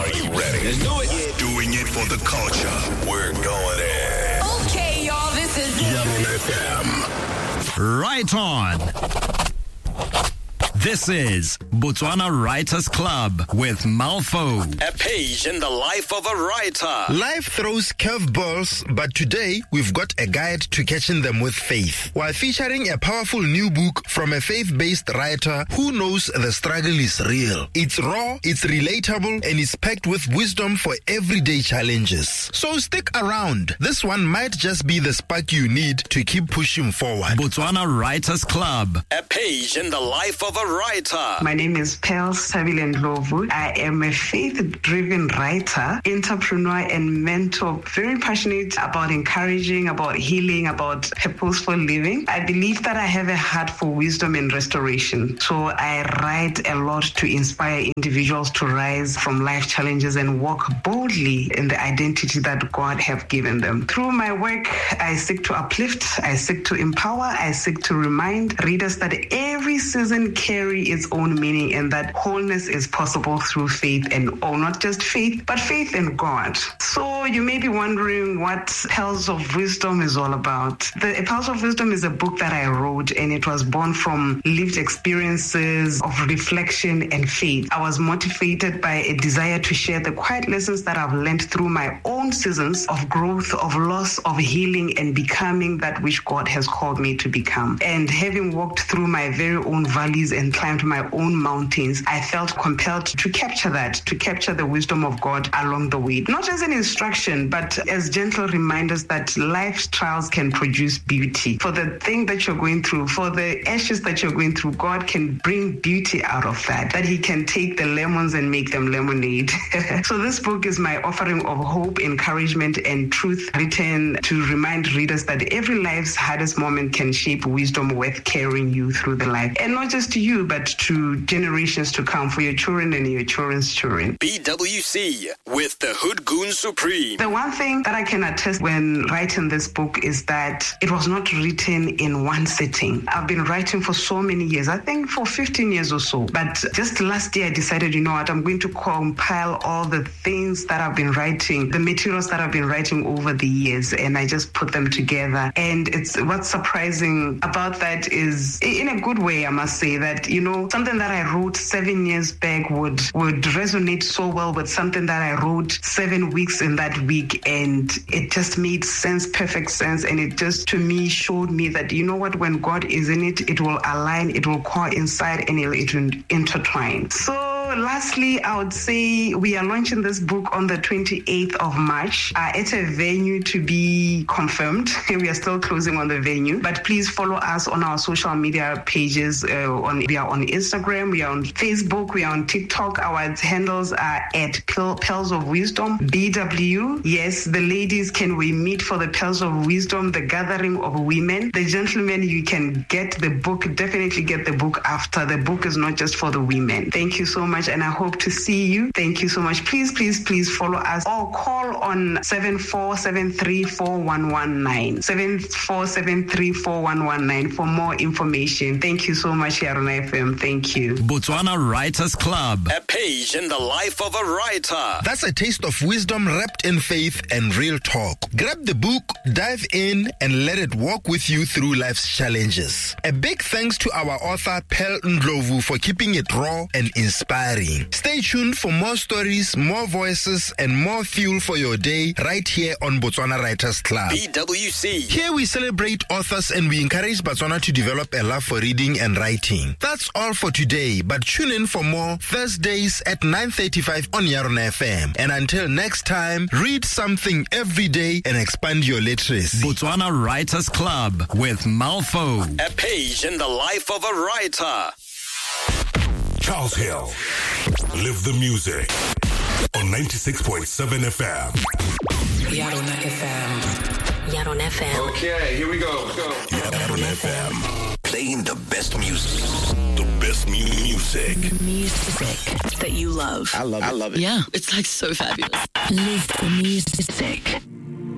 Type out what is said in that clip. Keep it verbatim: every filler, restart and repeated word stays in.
Are you ready? Let's do it. Yeah. Doing it for the culture. We're going in. Okay, y'all, this is Yaron F M. Right on. This is Botswana Writers Club with Malfo. A page in the life of a writer. Life throws curveballs, but today we've got a guide to catching them with faith. While featuring a powerful new book from a faith-based writer who knows the struggle is real. It's raw, it's relatable, and it's packed with wisdom for everyday challenges. So stick around. This one might just be the spark you need to keep pushing forward. Botswana Writers Club. A page in the life of a writer. My name is Pearl Savile Ndlovu. I am a faith-driven writer, entrepreneur, and mentor. Very passionate about encouraging, about healing, about purposeful living. I believe that I have a heart for wisdom and restoration. So I write a lot to inspire individuals to rise from life challenges and walk boldly in the identity that God have given them. Through my work, I seek to uplift, I seek to empower, I seek to remind readers that every season carries its own meaning and that wholeness is possible through faith, and oh, not just faith, but faith in God. So you may be wondering what Pearls of Wisdom is all about. The Pearls of Wisdom is a book that I wrote, and it was born from lived experiences of reflection and faith. I was motivated by a desire to share the quiet lessons that I've learned through my own seasons of growth, of loss, of healing, and becoming that which God has called me to become. And having walked through my very own valleys and climbed my own mountains, I felt compelled to capture that, to capture the wisdom of God along the way. Not as an instruction, but as gentle reminders that life's trials can produce beauty. For the thing that you're going through, for the ashes that you're going through, God can bring beauty out of that, that He can take the lemons and make them lemonade. So this book is my offering of hope, encouragement, and truth, written to remind readers that every life's hardest moment can shape wisdom worth carrying you through the life. And not just to you, but to generations to come, for your children and your children's children. B W C with the Hood Goon Supreme. The one thing that I can attest when writing this book is that it was not written in one sitting. I've been writing for so many years, I think for fifteen years or so. But just last year I decided, you know what, I'm going to compile all the things that I've been writing, the materials that I've been writing over the years, and I just put them together. And it's what's surprising about that is, in a good way, I must say, that, you know, something that I wrote seven years back would would resonate so well with something that I wrote seven weeks in that week, and it just made sense, perfect sense, and it just, to me, showed me that, you know what, when God is in it, it will align, it will coincide, and it will intertwine. So lastly, I would say we are launching this book on the twenty-eighth of March uh, at a venue to be confirmed. We are still closing on the venue, but please follow us on our social media pages. Uh, on we are on Instagram, we are on Facebook, we are on TikTok. Our handles are at Pearls of Wisdom B W. Yes, the ladies, can we meet for the Pearls of Wisdom, the gathering of women? The gentlemen, you can get the book. Definitely get the book after. The book is not just for the women. Thank you so much. And I hope to see you. Thank you so much. Please, please, please follow us or call on seven four seven three four one one nine. seven four seven three four one one nine for more information. Thank you so much, Yaron F M. Thank you. Botswana Writers Club. A page in the life of a writer. That's a taste of wisdom wrapped in faith and real talk. Grab the book, dive in, and let it walk with you through life's challenges. A big thanks to our author, Pearl Ndlovu, for keeping it raw and inspiring. Stay tuned for more stories, more voices, and more fuel for your day right here on Botswana Writers Club. B W C. Here we celebrate authors and we encourage Botswana to develop a love for reading and writing. That's all for today, but tune in for more Thursdays at nine thirty-five on Yaron F M. And until next time, read something every day and expand your literacy. Botswana Writers Club with Malfo. A page in the life of a writer. Charles Hill. Live the music on ninety-six point seven F M. Yaron F M. Yaron F M. Okay, here we go. Let's go. Yaron F M. Playing the best music. The best mu- music. Music that you love. I love it. I love it. Yeah, it's like so fabulous. Live the music.